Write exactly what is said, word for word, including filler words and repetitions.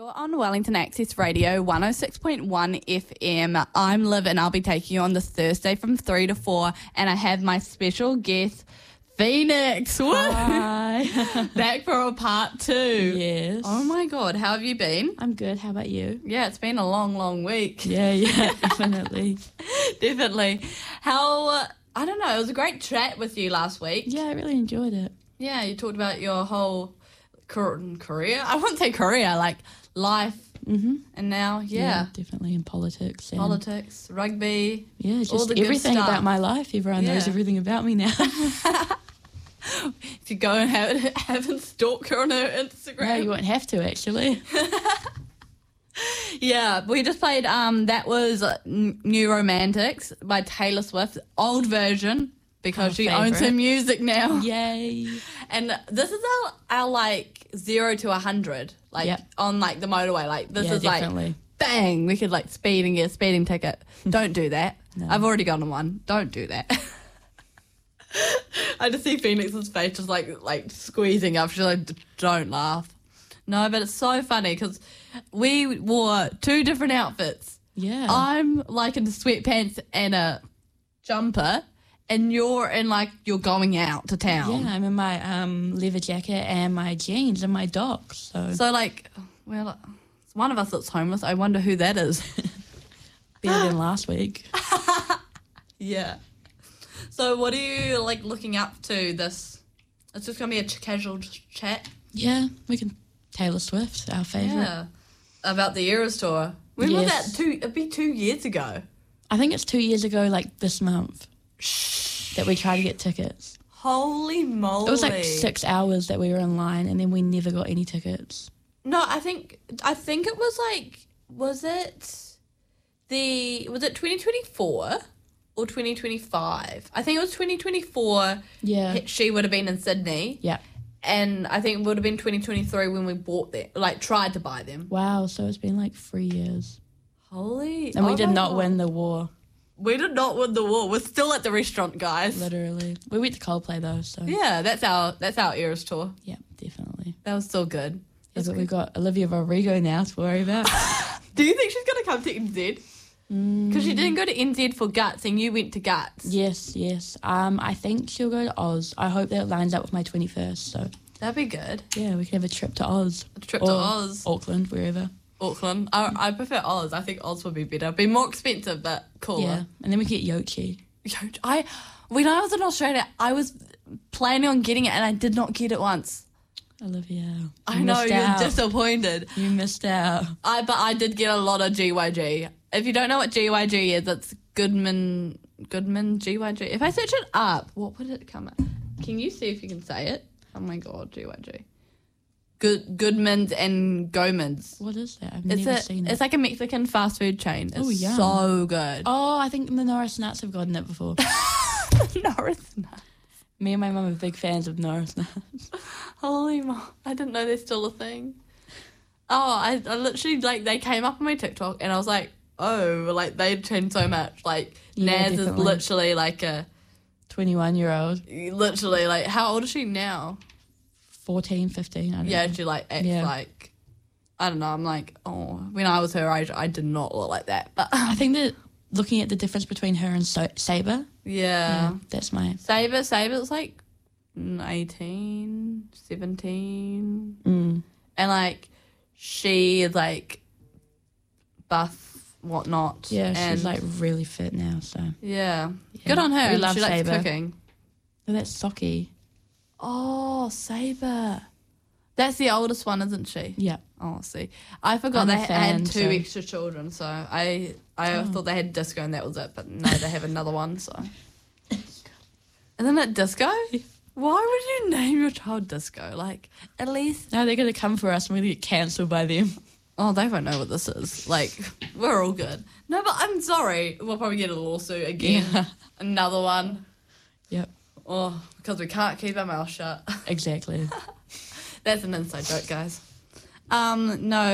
You're on Wellington Access Radio, one oh six point one F M. I'm Liv and I'll be taking you on this Thursday from three to four, and I have my special guest, Phoenix. Hi. Back for a part two. Yes. Oh my God, how have you been? I'm good. How about you? Yeah, it's been a long, long week. Yeah, yeah, definitely. Definitely. How, uh, I don't know, it was a great chat with you last week. Yeah, I really enjoyed it. Yeah, you talked about your whole car- career. I wouldn't say career, like life. Mm-hmm. And now, yeah. definitely in politics. And Politics, rugby. yeah, all just the good everything stuff. about my life. Everyone knows Yeah. everything about me now. If you go and have, haven't stalked her on her Instagram. No, you won't have to, actually. Yeah, we just played, um, that was uh, N- New Romantics by Taylor Swift, old version, because Our she owns her favourite. music now. Yay. And this is our, our like, zero to a hundred, like, Yep. on, like, the motorway. Like, this Yeah, is, definitely. like, bang, we could, like, speed and get a speeding ticket. Don't do that. No. I've already gotten one. Don't do that. I just see Phoenix's face just, like, like squeezing up. She's like, don't laugh. No, but it's so funny because we wore two different outfits. Yeah. I'm, like, in sweatpants and a jumper, and you're in, like, you're going out to town. yeah, I'm in my um, leather jacket and my jeans and my docs. So, So, like, well, it's one of us that's homeless. I wonder who that is. better than last week. Yeah. So what are you, like, looking up to this? It's just going to be a ch- casual ch- chat. Yeah, we can. Taylor Swift, our favourite. Yeah. About the Eras Tour. When was Yes. that? Two, it'd be two years ago. I think it's two years ago, like this month, that we tried to get tickets. Holy moly. It was like six hours that we were in line, and then we never got any tickets. No, I think, I think it was like, was it the, was it twenty twenty-four or twenty twenty-five? I think it was twenty twenty-four. Yeah. She would have been in Sydney. Yeah. And I think it would have been twenty twenty-three when we bought them, like tried to buy them. Wow, so it's been like three years. Holy. And we oh did my not God. win the war, We did not win the war. We're still at the restaurant, guys. literally. We went to Coldplay though, so Yeah, that's our that's our Eras tour. yeah, definitely. That was still good. Yeah, That's but good. we've got Olivia Rodrigo now to worry about. Do you think she's going to come to N Z? Because Mm, she didn't go to N Z for Guts and you went to Guts. yes, yes. Um, I think she'll go to Oz. I hope that it lines up with my twenty-first, so That'd be good. yeah, we can have a trip to Oz. A trip or to Oz. Auckland, wherever. Auckland. I, I prefer Oz. I think Oz would be better. Be more expensive, but cooler. Yeah, and then we get Yochi. Yo, I, when I was in Australia, I was planning on getting it and I did not get it once. Olivia. You I know, missed you're out. disappointed. You missed out. I but I did get a lot of G Y G. If you don't know what G Y G is, it's Goodman Goodman G Y G. If I search it up, what would it come up? Can you see if you can say it? Oh my God, G Y G. Good Goodmans and Gomans. What is that? I've It's never a seen it. it's like a Mexican fast food chain. It's Oh, yum. so good. Oh, I think the Norris Nuts have gotten it before. No, it's not. Me and my mum are big fans of Norris Nuts. Holy mo! I didn't know they're still a thing. Oh, I, I literally, like, they came up on my TikTok and I was like, oh, like, they've changed so much. Like, Yeah, Naz is definitely. literally like a, twenty-one-year-old. literally, like, how old is she now? fourteen, fifteen, I don't Yeah, know. she, like, acts Yeah. like, I don't know, I'm like, oh, when I was her age, I did not look like that. But, I think that looking at the difference between her and so- Saber, yeah. yeah, that's my... Saber, Saber's like eighteen, seventeen. Mm. And, like, she is, like, buff, whatnot. Yeah, and she's, like, really fit now, so... Yeah. Yeah. Good on her. We love she likes Saber. cooking. Oh, that's Socky. Oh, Saber. That's the oldest one, isn't she? Yeah. Oh, see. I forgot I'm they a had fan, two so- extra children, so I I Oh. thought they had Disco and that was it, but no, they have another one, so. Isn't it Disco? Why would you name your child Disco? Like, at least... No, they're going to come for us and we're going to get cancelled by them. Oh, they won't know what this is. Like, we're all good. No, but I'm sorry. We'll probably get a lawsuit again. Yeah. Another one. Yep, Oh, because we can't keep our mouth shut. exactly. That's an inside joke, guys. Um, no,